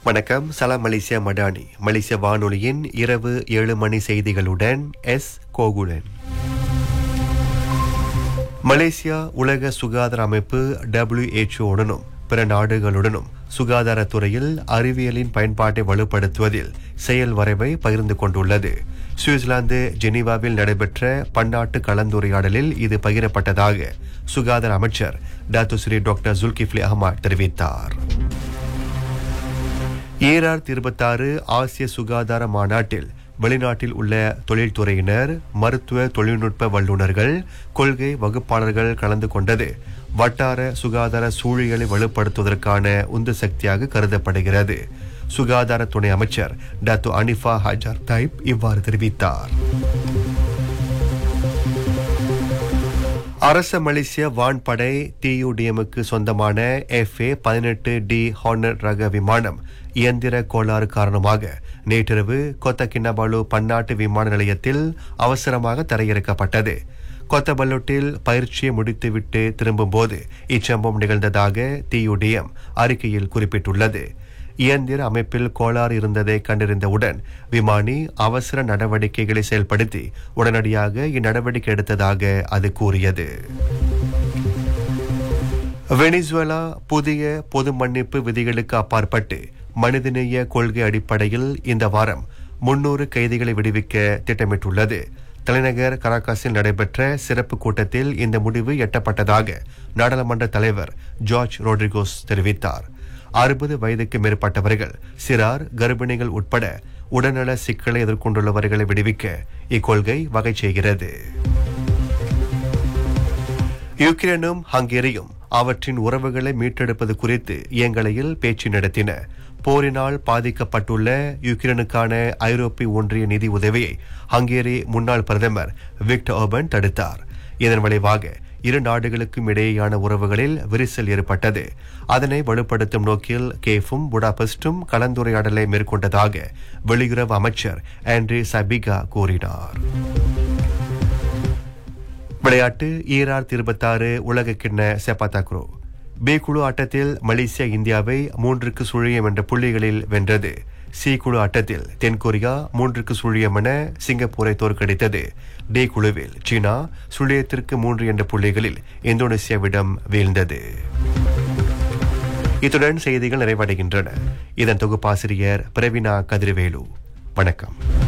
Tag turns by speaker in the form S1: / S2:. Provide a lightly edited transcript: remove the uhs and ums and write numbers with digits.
S1: வணக்கம். சலாம் மலேசியா மடானி. மலேசிய வானொலியின் இரவு 7 மணி செய்திகளுடன் எஸ் கோகுலன். மலேசியா உலக சுகாதார அமைப்பு WHO உடனும் பிற நாடுகளுடனும் சுகாதாரத்துறையில் அறிவியலின் பயன்பாட்டை வலுப்படுத்துவதில் செயல் வரைவை பகிர்ந்து கொண்டுள்ளது. சுவிட்சர்லாந்து ஜெனீவாவில் நடைபெற்ற பன்னாட்டு கலந்துரையாடலில் இது பகிரப்பட்டதாக சுகாதார அமைச்சர் டாக்டர் டாக்டர் ஜுல்கிஃப்லி அஹ்மத் தெரிவித்தார். 2026 ஆசிய சுகாதார மாநாட்டில் வெளிநாட்டில் உள்ள தொழில்துறையினர், மருத்துவ தொழில்நுட்ப வல்லுநர்கள், கொள்கை வகுப்பாளர்கள் கலந்து கொண்டது வட்டார சுகாதார சூழலை வலுப்படுத்துவதற்கான உந்து சக்தியாக கருதப்படுகிறது. சுகாதார துணை அமைச்சர் டாக்டர் அனிஃபா ஹஜார் தைப் இவ்வாறு தெரிவித்தார். அரச மலேசிய வான்படை TUDMக்கு சொந்தமான FA-18D ஹார்னட் ரக விமானம் இயந்திர கோளாறு காரணமாக நேற்றிரவு கொத்தகினபாலு பன்னாட்டு விமான நிலையத்தில் அவசரமாக தரையிறக்கப்பட்டது. கொத்தபல்லோட்டில் பயிற்சியை முடித்துவிட்டு திரும்பும்போது இச்சம்பவம் நிகழ்ந்ததாக TUDM அறிக்கையில் குறிப்பிட்டுள்ளது. இயந்திர அமைப்பில் கோளாறு இருந்ததை கண்டறிந்தவுடன் விமானி அவசர நடவடிக்கைகளை செயல்படுத்தி உடனடியாக இந்நடவடிக்கை எடுத்ததாக அது கூறியது. வெனிசுவேலா புதிய பொது மன்னிப்பு விதிகளுக்கு அப்பாற்பட்டு மனிதநேய கொள்கை அடிப்படையில் இந்த வாரம் 300 கைதிகளை விடுவிக்க திட்டமிட்டுள்ளது. தலைநகர் கராகாஸில் நடைபெற்ற சிறப்பு கூட்டத்தில் இந்த முடிவு எட்டப்பட்டதாக நாடாளுமன்ற தலைவர் ஜார்ஜ் ரோட்ரிகோஸ் தெரிவித்தார். 60 வயதுக்கு மேற்பட்டவர்கள், சிறார், கர்ப்பிணிகள் உட்பட உடல்நல சிக்கலை எதிர்கொண்டுள்ளவர்களை விடுவிக்க இக்கொள்கை வகை செய்கிறது. யுக்ரைனும் ஹங்கேரியும் அவற்றின் உறவுகளை மீட்டெடுப்பது குறித்து இயங்கலையில் பேச்சு நடத்தின. போரினால் பாதிக்கப்பட்டுள்ள யுக்ரைனுக்கான ஐரோப்பிய ஒன்றிய நிதி உதவியை ஹங்கேரி முன்னாள் பிரதமர் விக்டர் ஓர்பன் தடுத்தார். இதன் விளைவாக இரு நாடுகளுக்கும் இடையேயான உறவுகளில் விரிசல் ஏற்பட்டது. அதனை வலுப்படுத்தும் நோக்கில் கேஃபும் புடாபெஸ்டும் கலந்துரையாடலை மேற்கொண்டதாக வெளியுறவு அமைச்சர் ஆண்ட்ரே சபிகா கூறினார். விளையாட்டு. 2026 உலகக்கிண்ண செப்பாத்தாக்ரோ பி குழு ஆட்டத்தில் மலேசியா இந்தியாவை 3-0 என்ற புள்ளிகளில் வென்றது. சி குழு ஆட்டத்தில் தென்கொரியா 3-0 என சிங்கப்பூரை தோற்கடித்தது. டி குழுவில் சீனா 0-3 என்ற புள்ளிகளில் இந்தோனேசியாவிடம் வீழ்ந்தது. இத்துடன் செய்திகள் நிறைவடைகின்றன. இதன் தொகுப்பாசிரியர் பிரவீனா கதிர்வேலு. வணக்கம்.